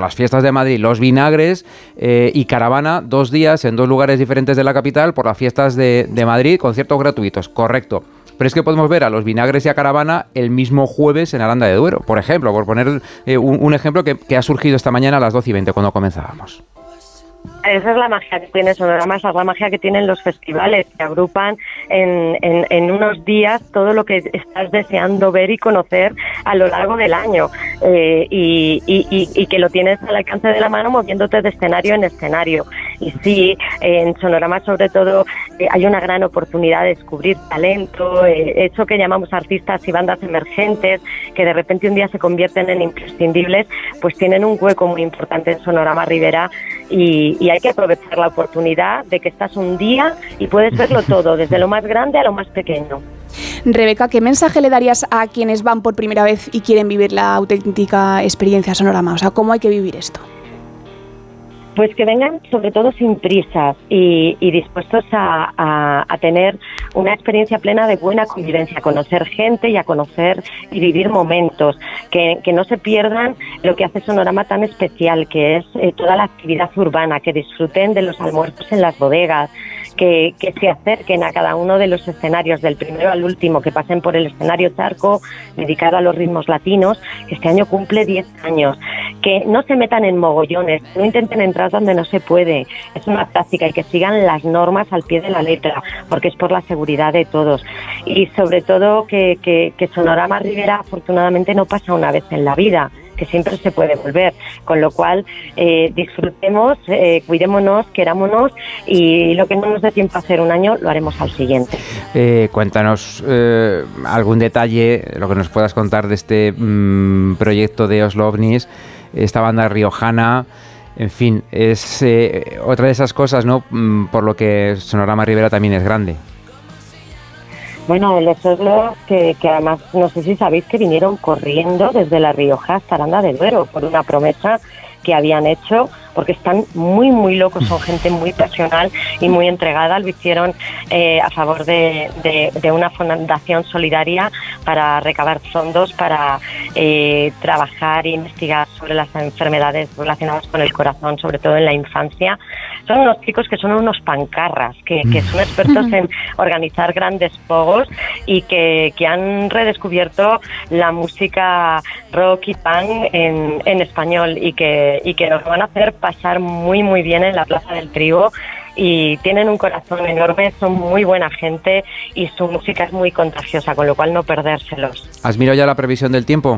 las fiestas de Madrid, los vinagres y caravana 2 días en 2 lugares diferentes de la capital por las fiestas de Madrid, conciertos gratuitos, correcto. Pero es que podemos ver a los vinagres y a caravana el mismo jueves en Aranda de Duero, por ejemplo, por poner un ejemplo que ha surgido esta mañana a las 12:20 cuando comenzábamos. Esa es la magia que tiene Sonorama, esa es la magia que tienen los festivales, que agrupan en unos días todo lo que estás deseando ver y conocer a lo largo del año, y que lo tienes al alcance de la mano moviéndote de escenario en escenario. Y sí, en Sonorama sobre todo hay una gran oportunidad de descubrir talento, eso que llamamos artistas y bandas emergentes, que de repente un día se convierten en imprescindibles, pues tienen un hueco muy importante en Sonorama Ribera, y hay que aprovechar la oportunidad de que estás un día y puedes verlo todo, desde lo más grande a lo más pequeño. Rebeca, ¿qué mensaje le darías a quienes van por primera vez y quieren vivir la auténtica experiencia Sonorama? O sea, ¿cómo hay que vivir esto? Pues que vengan sobre todo sin prisas y dispuestos a tener una experiencia plena de buena convivencia, a conocer gente y a conocer y vivir momentos, que no se pierdan lo que hace Sonorama tan especial, que es toda la actividad urbana, que disfruten de los almuerzos en las bodegas, que se acerquen a cada uno de los escenarios, del primero al último, que pasen por el escenario Charco, dedicado a los ritmos latinos, que este año cumple 10 años, que no se metan en mogollones, no intenten entrar donde no se puede, es una táctica, y que sigan las normas al pie de la letra, porque es por la seguridad de todos. Y sobre todo que Sonorama Ribera afortunadamente no pasa una vez en la vida, que siempre se puede volver, con lo cual disfrutemos, cuidémonos, querámonos, y lo que no nos dé tiempo a hacer un año lo haremos al siguiente. Cuéntanos algún detalle, lo que nos puedas contar de este proyecto de Oslo OVNIs, esta banda riojana. En fin, es otra de esas cosas, ¿no? Por lo que Sonorama Ribera también es grande. Bueno, los Oslos que además, no sé si sabéis que vinieron corriendo desde La Rioja hasta Aranda de Duero por una promesa que habían hecho, porque están muy, muy locos, son gente muy pasional y muy entregada. Lo hicieron a favor de una fundación solidaria para recabar fondos para trabajar e investigar sobre las enfermedades relacionadas con el corazón, sobre todo en la infancia. Son unos chicos que son unos pancarras, que son expertos en organizar grandes fogos y que han redescubierto la música rock y punk en español, y que nos van a hacer pasar muy, muy bien en la Plaza del Trigo. Y tienen un corazón enorme, son muy buena gente y su música es muy contagiosa, con lo cual no perdérselos. ¿Has mirado ya la previsión del tiempo?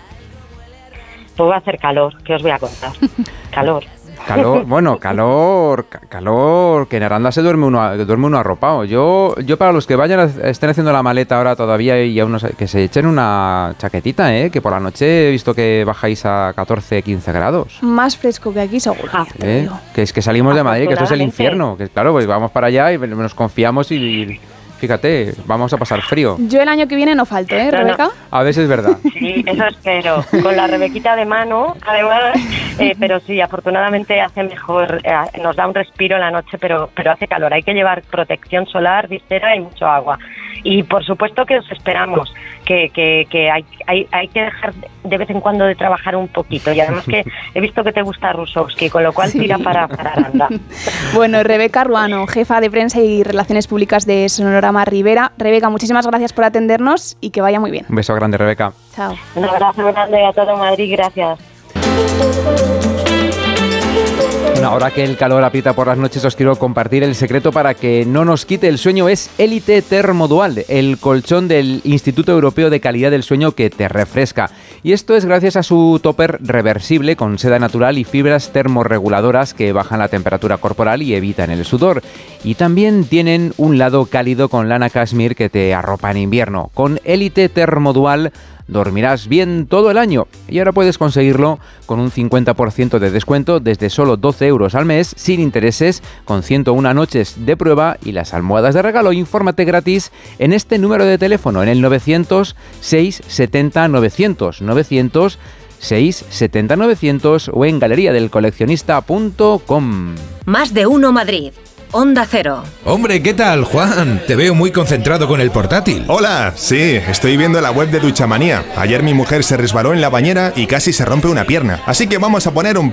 Pues va a hacer calor, ¿qué os voy a contar? Calor, bueno, calor, que en Aranda se duerme uno arropado. Yo para los que estén haciendo la maleta ahora todavía, y aún que se echen una chaquetita, que por la noche he visto que bajáis a 14, 15 grados. Más fresco que aquí, seguro. Que es que salimos de Madrid, que esto es el infierno. Que claro, pues vamos para allá y nos confiamos y fíjate, vamos a pasar frío. Yo el año que viene no falto, Rebeca. No. A veces es verdad. Sí, eso espero. Con la Rebequita de mano, además, pero sí, afortunadamente hace mejor, nos da un respiro en la noche, pero hace calor. Hay que llevar protección solar, visera y mucho agua. Y por supuesto que os esperamos, que hay que dejar de vez en cuando de trabajar un poquito. Y además que he visto que te gusta Rusowski, con lo cual tira para Aranda. Bueno, Rebeca Ruano, jefa de prensa y relaciones públicas de Sonorama Ribera. Rebeca, muchísimas gracias por atendernos y que vaya muy bien. Un beso grande, Rebeca. Chao. Un abrazo grande a todo Madrid, gracias. Bueno, ahora que el calor aprieta por las noches, os quiero compartir el secreto para que no nos quite el sueño. Es Elite Thermodual, el colchón del Instituto Europeo de Calidad del Sueño que te refresca. Y esto es gracias a su topper reversible con seda natural y fibras termorreguladoras que bajan la temperatura corporal y evitan el sudor. Y también tienen un lado cálido con lana cashmere que te arropa en invierno. Con Elite Thermodual dormirás bien todo el año, y ahora puedes conseguirlo con un 50% de descuento desde solo 12 euros al mes, sin intereses, con 101 noches de prueba y las almohadas de regalo. Infórmate gratis en este número de teléfono, en el 900 670 900 900 670 900 o en galeriadelcoleccionista.com. Más de uno Madrid. Onda Cero. Hombre, ¿qué tal, Juan? Te veo muy concentrado con el portátil. Hola, sí, estoy viendo la web de Duchamanía. Ayer mi mujer se resbaló en la bañera y casi se rompe una pierna. Así que vamos a poner un